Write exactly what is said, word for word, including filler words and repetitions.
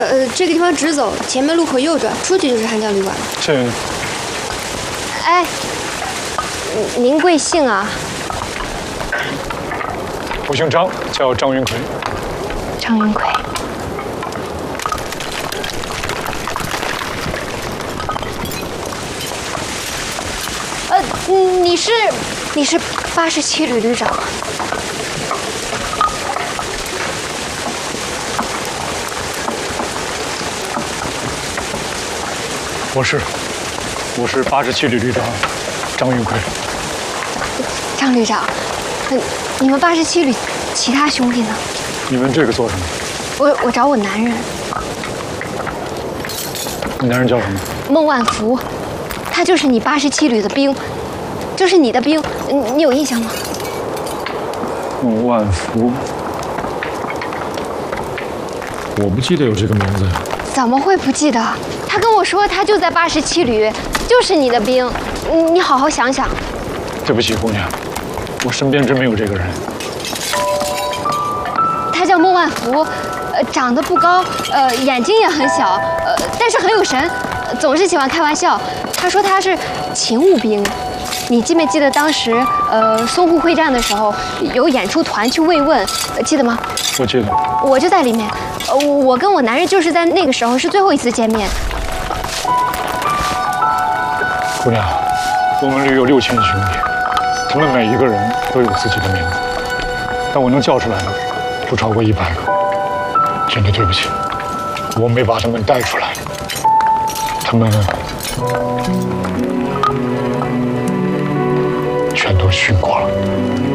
呃，这个地方直走，前面路口右转，出去就是汉江旅馆了。 这个。 哎，您贵姓啊？ 我姓张，叫张云奎。 张云奎。呃，你是你是八十七旅旅长。 我是，我是八十七旅旅长张云奎。 张旅长，嗯，你们八十七旅其他兄弟呢？ 你们这个做什么？ 我我找我男人。 你男人叫什么？ 孟万福，他就是你八十七旅的兵，就是你的兵，你你有印象吗？ 孟万福，我不记得有这个名字呀。 怎么会不记得？他跟我说他就在八十七旅，就是你的兵，你你好好想想。 对不起，姑娘，我身边真没有这个人。 他叫孟万福，呃，长得不高，呃，眼睛也很小，呃，但是很有神，呃总是喜欢开玩笑。他说他是勤务兵。你记没记得当时，呃，淞沪会战的时候有演出团去慰问，呃、记得吗？ 我记得。 我就在里面，呃，我跟我男人就是在那个时候是最后一次见面。 姑娘，我们旅有六千兄弟，他们每一个人都有自己的名字，但我能叫出来的不超过一百个。真的对不起，我没把他们带出来，他们全都殉国了。